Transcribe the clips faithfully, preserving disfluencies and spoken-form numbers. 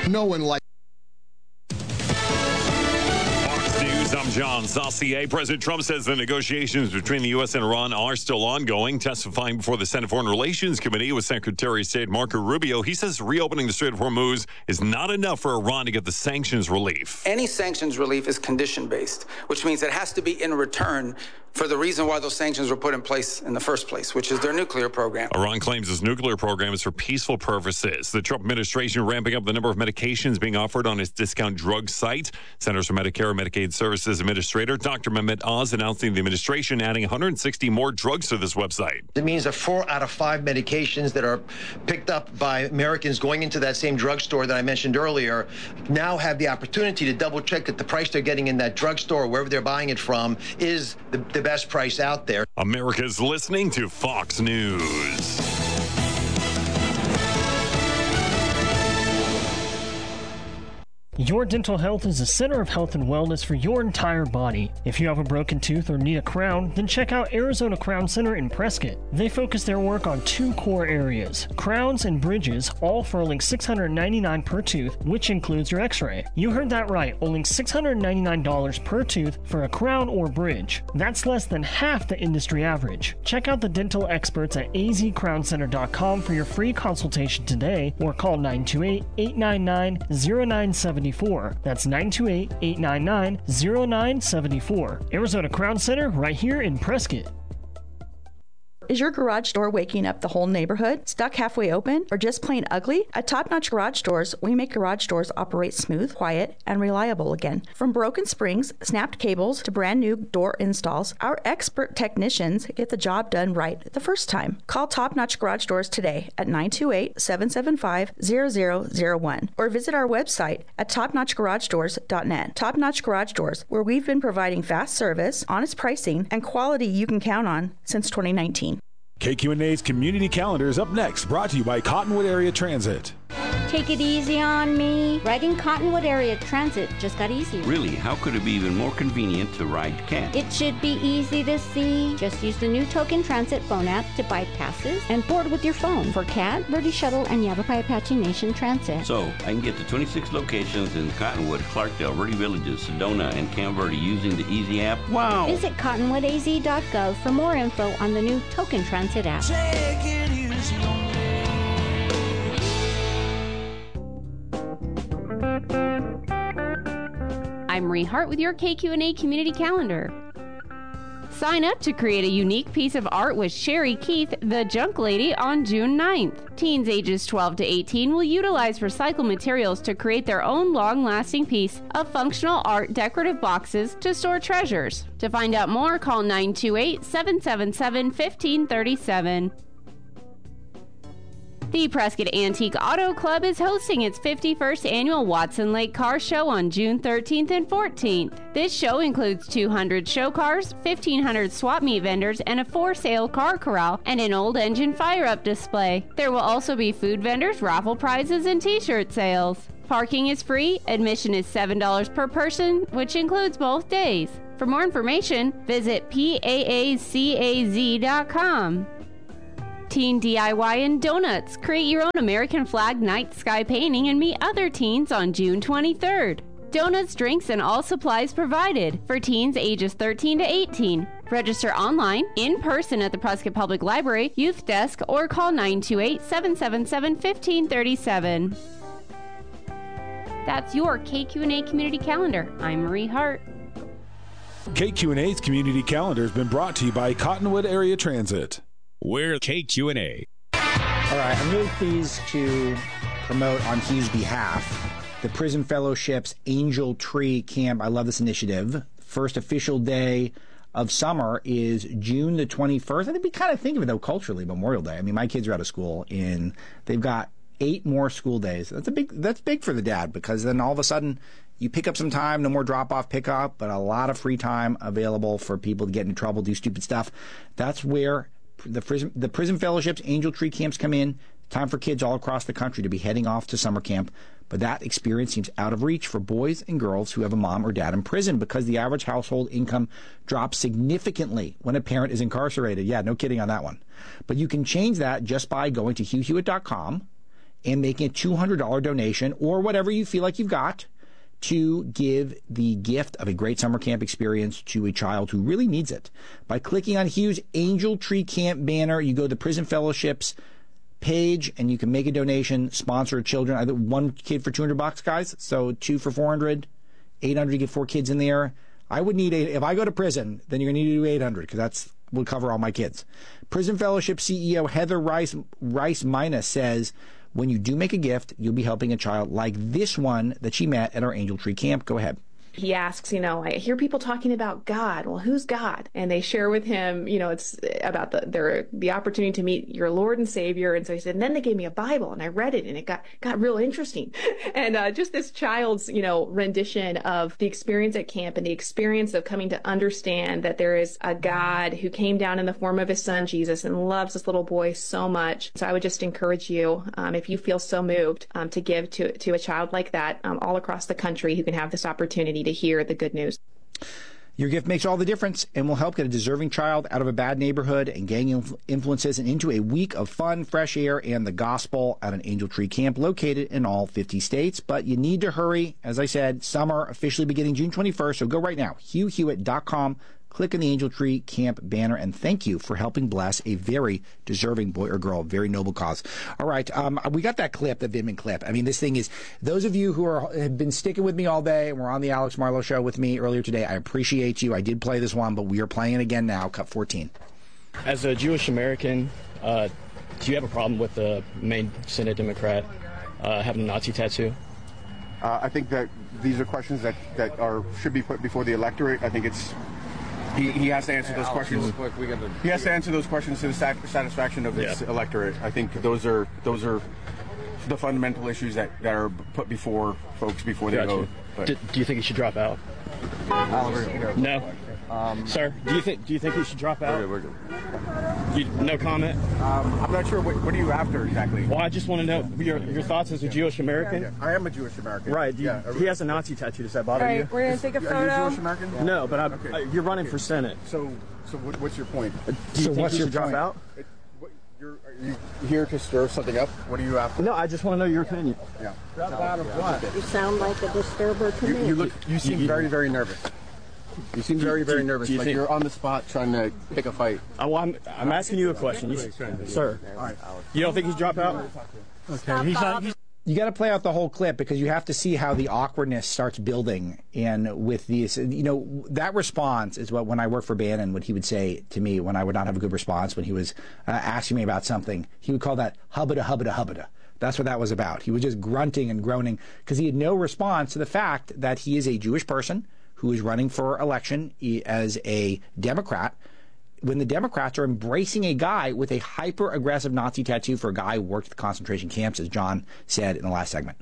No one likes. I'm John Saucier. President Trump says the negotiations between the U S and Iran are still ongoing. Testifying before the Senate Foreign Relations Committee with Secretary of State Marco Rubio, he says reopening the Strait of Hormuz is not enough for Iran to get the sanctions relief. Any sanctions relief is condition-based, which means it has to be in return for the reason why those sanctions were put in place in the first place, which is their nuclear program. Iran claims its nuclear program is for peaceful purposes. The Trump administration ramping up the number of medications being offered on its discount drug site. Centers for Medicare and Medicaid Services Administrator Doctor Mehmet Oz announcing the administration adding one hundred sixty more drugs to this website. It means that four out of five medications that are picked up by Americans going into that same drugstore that I mentioned earlier now have the opportunity to double check that the price they're getting in that drugstore, wherever they're buying it from, is the, the best price out there. America's listening to Fox News. Your dental health is a center of health and wellness for your entire body. If you have a broken tooth or need a crown, then check out Arizona Crown Center in Prescott. They focus their work on two core areas, crowns and bridges, all for only six hundred ninety-nine dollars per tooth, which includes your x-ray. You heard that right, only six hundred ninety-nine dollars per tooth for a crown or bridge. That's less than half the industry average. Check out the dental experts at a z crown center dot com for your free consultation today, or call nine two eight, eight nine nine, zero nine seven four. That's nine two eight, eight nine nine, zero nine seven four. Arizona Crown Center, right here in Prescott. Is your garage door waking up the whole neighborhood? Stuck halfway open? Or just plain ugly? At Top Notch Garage Doors, we make garage doors operate smooth, quiet, and reliable again. From broken springs, snapped cables, to brand new door installs, our expert technicians get the job done right the first time. Call Top Notch Garage Doors today at nine two eight, seven seven five, zero zero zero one or visit our website at top notch garage doors dot net. Top Notch Garage Doors, where we've been providing fast service, honest pricing, and quality you can count on since twenty nineteen. K Q N A's Community Calendar is up next, brought to you by Cottonwood Area Transit. Take it easy on me. Riding Cottonwood Area Transit just got easier. Really? How could it be even more convenient to ride C A T? It should be easy to see. Just use the new Token Transit phone app to buy passes and board with your phone for C A T, Verde Shuttle, and Yavapai Apache Nation Transit. So, I can get to twenty-six locations in Cottonwood, Clarkdale, Verde Villages, Sedona, and Camp Verde using the Easy app? Wow! Visit cottonwood a z dot gov for more info on the new Token Transit app. Take it easy on me. I'm Marie Hart with your K Q N A Community Calendar. Sign up to create a unique piece of art with Sherry Keith, the Junk Lady, on June ninth. Teens ages twelve to eighteen will utilize recycled materials to create their own long-lasting piece of functional art decorative boxes to store treasures. To find out more, call nine two eight, seven seven seven, one five three seven. The Prescott Antique Auto Club is hosting its fifty-first annual Watson Lake Car Show on June thirteenth and fourteenth. This show includes two hundred show cars, fifteen hundred swap meet vendors, and a for-sale car corral and an old engine fire-up display. There will also be food vendors, raffle prizes, and t-shirt sales. Parking is free. Admission is seven dollars per person, which includes both days. For more information, visit P A A C A Z dot com. Teen D I Y and Donuts. Create your own American flag night sky painting and meet other teens on June twenty-third. Donuts, drinks, and all supplies provided for teens ages thirteen to eighteen. Register online, in person at the Prescott Public Library, Youth Desk, or call nine two eight, seven seven seven, one five three seven. That's your K Q N A Community Calendar. I'm Marie Hart. K Q N A's Community Calendar has been brought to you by Cottonwood Area Transit. We're K Q N A. All right, I'm really pleased to promote on his behalf the Prison Fellowship's Angel Tree Camp. I love this initiative. First official day of summer is June the twenty-first. I think we kind of think of it, though, culturally, Memorial Day. I mean, my kids are out of school, and they've got eight more school days. That's a big. That's big for the dad, because then all of a sudden you pick up some time, no more drop-off pickup, but a lot of free time available for people to get into trouble, do stupid stuff. That's where The prison, the prison fellowships, Angel Tree camps come in. Time for kids all across the country to be heading off to summer camp. But that experience seems out of reach for boys and girls who have a mom or dad in prison, because the average household income drops significantly when a parent is incarcerated. Yeah, no kidding on that one. But you can change that just by going to hugh hewitt dot com and making a two hundred dollars donation or whatever you feel like you've got to give the gift of a great summer camp experience to a child who really needs it. By clicking on Hugh's Angel Tree Camp banner, you go to the Prison Fellowships page and you can make a donation, sponsor children. I think one kid for two hundred bucks, guys. So two for four hundred, eight hundred, you get four kids in there. I would need eight. If I go to prison, then you're going to need to do eight hundred because that's will cover all my kids. Prison Fellowship C E O Heather Rice Rice Mina says, when you do make a gift, you'll be helping a child like this one that she met at our Angel Tree Camp. Go ahead. He asks, you know, I hear people talking about God. Well, who's God? And they share with him, you know, it's about the their the opportunity to meet your Lord and Savior. And so he said, and then they gave me a Bible and I read it and it got got real interesting. And uh, just this child's, you know, rendition of the experience at camp and the experience of coming to understand that there is a God who came down in the form of his son, Jesus, and loves this little boy so much. So I would just encourage you, um, if you feel so moved, um, to give to, to a child like that um, all across the country who can have this opportunity to hear the good news. Your gift makes all the difference and will help get a deserving child out of a bad neighborhood and gang influ- influences and into a week of fun, fresh air, and the gospel at an Angel Tree Camp located in all fifty states. But you need to hurry. As I said, summer officially beginning June twenty-first. So go right now, hugh hewitt dot com. Click on the Angel Tree Camp banner, and thank you for helping bless a very deserving boy or girl, very noble cause. All right, um, we got that clip, the Vindman clip. I mean, this thing is, those of you who are have been sticking with me all day and were on the Alex Marlowe show with me earlier today, I appreciate you. I did play this one, but we are playing it again now, cut fourteen. As a Jewish American, uh, do you have a problem with the main Senate Democrat uh, having a Nazi tattoo? Uh, I think that these are questions that, that are should be put before the electorate. I think it's He, he has to answer those questions. He has to answer those questions to the satisfaction of his yeah. electorate. I think those are those are the fundamental issues that, that are put before folks before they vote. Do, do you think he should drop out? Oliver, no. Um, Sir, do you think do you think he should drop out? We're good, we're good. You, no comment. Um, I'm not sure what, what are you after exactly. Well, I just want to know your your thoughts as a Jewish American. Yeah, yeah. I am a Jewish American. Right. You, yeah. He has a Nazi tattoo. Does that bother All right, you? We're gonna take a photo. Are you a Jewish American? No, but I, okay. I, you're running okay. for Senate. So, so what, what's your point? Do you so think what's he your should drop point? out? It, what, you're, are you here to stir something up? What are you after? No, I just want to know your opinion. Yeah. Drop no, out of yeah, what? Okay. You sound like a disturber to you, me. You look. You seem you, very, very nervous. You seem very, very do, nervous. do you like think, you're on the spot trying to pick a fight. I, well, I'm, I'm asking you a question, you, sir. All right. You don't think he's dropped out? Okay. He's not. He's You got to play out the whole clip because you have to see how the awkwardness starts building. And with these, you know, that response is what, when I worked for Bannon, what he would say to me when I would not have a good response when he was uh, asking me about something, he would call that hubbada, hubbada, hubbada. That's what that was about. He was just grunting and groaning because he had no response to the fact that he is a Jewish person who is running for election as a Democrat, when the Democrats are embracing a guy with a hyper-aggressive Nazi tattoo for a guy who worked at the concentration camps, as John said in the last segment.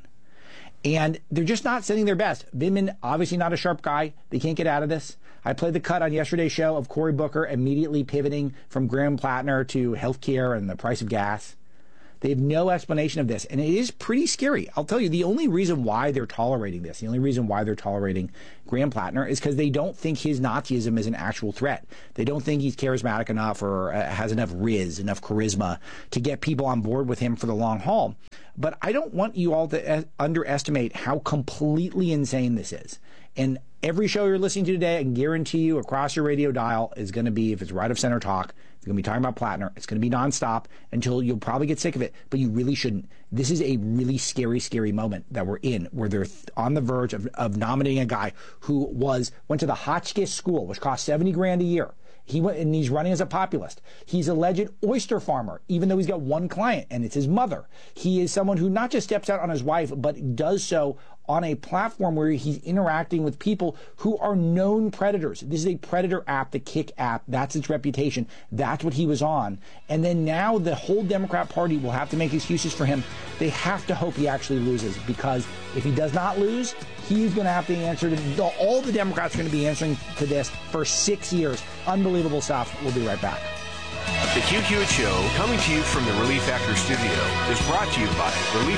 And they're just not sending their best. Vindman, obviously not a sharp guy. They can't get out of this. I played the cut on yesterday's show of Cory Booker immediately pivoting from Graham Plattner to healthcare and the price of gas. They have no explanation of this, and it is pretty scary. I'll tell you, the only reason why they're tolerating this, the only reason why they're tolerating Graham Plattner is because they don't think his Nazism is an actual threat. They don't think he's charismatic enough or uh, has enough riz, enough charisma to get people on board with him for the long haul. But I don't want you all to uh, underestimate how completely insane this is. And every show you're listening to today, I can guarantee you across your radio dial is going to be, if it's right of center talk, it's going to be talking about Plattner. It's going to be nonstop until you'll probably get sick of it, but you really shouldn't. This is a really scary, scary moment that we're in, where they're on the verge of, of nominating a guy who was went to the Hotchkiss School, which cost seventy grand a year. He went and he's running as a populist. He's a alleged oyster farmer, even though he's got one client, and it's his mother. He is someone who not just steps out on his wife, but does so on a platform where he's interacting with people who are known predators. This is a predator app, the Kick app. That's its reputation. That's what he was on. And then now the whole Democrat Party will have to make excuses for him. They have to hope he actually loses, because if he does not lose, he's going to have to answer to all the Democrats are going to be answering to this for six years. Unbelievable stuff. We'll be right back. The Hugh Hewitt Show, coming to you from the Relief Factor studio, is brought to you by Relief